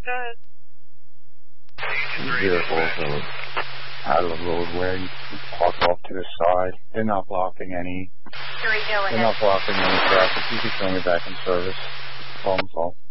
ahead. Vehicles are out of the roadway, park off to the side. They're not blocking any. They're not blocking any traffic. You can show me back in service. Problem solved.